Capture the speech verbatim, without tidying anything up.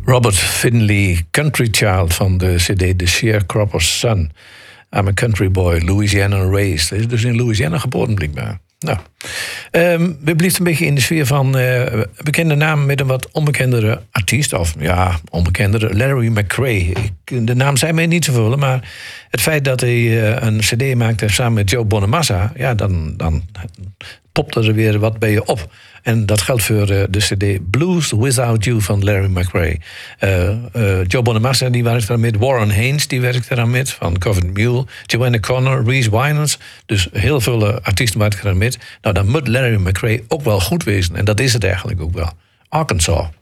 Robert Finley, Country Child van de cd The Sharecropper's Son. I'm a country boy, Louisiana raised. Hij is dus in Louisiana geboren, blijkbaar. Nou, um, we blijven een beetje in de sfeer van uh, bekende namen met een wat onbekendere artiest. Of ja, onbekendere, Larry McCray. Ik, de naam zei mij niet zoveel, maar het feit dat hij uh, een cd maakte samen met Joe Bonamassa, ja, dan, dan popt er weer wat bij je op. En dat geldt voor uh, de cd Blues Without You van Larry McCray. Uh, uh, Joe Bonamassa die werkt eraan met. Warren Haynes die werkt eraan met. Van Covent Mule. Joanna Connor, Reese Winans. Dus heel veel uh, artiesten werken eraan met. Nou, dan moet Larry McCray ook wel goed wezen. En dat is het eigenlijk ook wel. Arkansas.